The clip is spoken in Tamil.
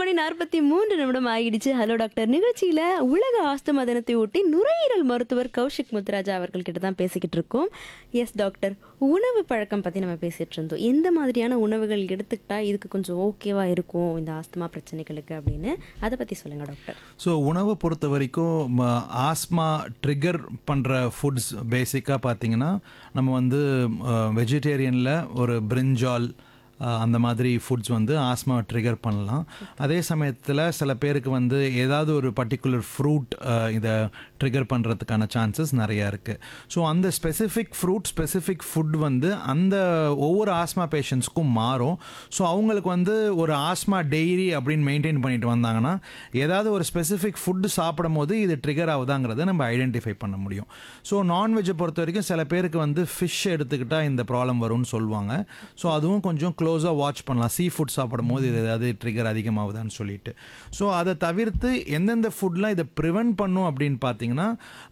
8:43 ஆகிடுச்சு. ஹலோ டாக்டர் நிகழ்ச்சியில உலக ஆஸ்துமா தினத்தை ஒட்டி நுரையீரல் மருத்துவர் கௌஷிக் முத்துராஜா அவர்கள் கிட்ட தான் பேசிக்கிட்டு இருக்கோம். எஸ் டாக்டர், உணவு பழக்கம் பத்தி நம்ம பேசிட்டு இருந்தோம். எந்த மாதிரியான உணவுகள் எடுத்துக்கிட்டா இதுக்கு கொஞ்சம் ஓகேவா இருக்கும் இந்த ஆஸ்துமா பிரச்சனைகளுக்கு அப்படின்னு அதை பத்தி சொல்லுங்க டாக்டர். ஸோ உணவை பொறுத்த வரைக்கும் ஆஸ்மா ட்ரிகர் பண்ணுற ஃபுட்ஸ் பேசிக்காக பார்த்தீங்கன்னா நம்ம வந்து வெஜிடேரியனில் ஒரு பிரிஞ்சால் அந்த மாதிரி ஃபுட்ஸ் வந்து ஆஸ்மா ட்ரிகர் பண்ணலாம். அதே சமயத்தில் சில பேருக்கு வந்து ஏதாவது ஒரு பர்டிகுலர் ஃப்ரூட் இதை ட்ரிகர் பண்ணுறதுக்கான சான்சஸ் நிறையா இருக்குது. ஸோ அந்த ஸ்பெசிஃபிக் ஃப்ரூட் ஸ்பெசிஃபிக் ஃபுட் வந்து அந்த ஒவ்வொரு ஆஸ்மா பேஷண்ட்ஸ்க்கும் மாறும். ஸோ அவங்களுக்கு வந்து ஒரு ஆஸ்மா டெய்ரி அப்படின்னு மெயின்டைன் பண்ணிட்டு வந்தாங்கன்னா ஏதாவது ஒரு ஸ்பெசிஃபிக் ஃபுட்டு சாப்பிடும் போது இது ட்ரிகர் ஆகுதாங்கிறத நம்ம ஐடென்டிஃபை பண்ண முடியும். ஸோ நான்வெஜ்ஜை பொறுத்த வரைக்கும் சில பேருக்கு வந்து ஃபிஷ் எடுத்துக்கிட்டால் இந்த ப்ராப்ளம் வரும்னு சொல்லுவாங்க. ஸோ அதுவும் கொஞ்சம் க்ளோஸாக வாட்ச் பண்ணலாம். சீ ஃபுட் சாப்பிடும் போது இது ஏதாவது ட்ரிகர் அதிகமாகுதான்னு சொல்லிட்டு. ஸோ அதை தவிர்த்து எந்தெந்த ஃபுட்லாம் இதை ப்ரிவென்ட் பண்ணும் அப்படின்னு பார்த்தீங்கன்னா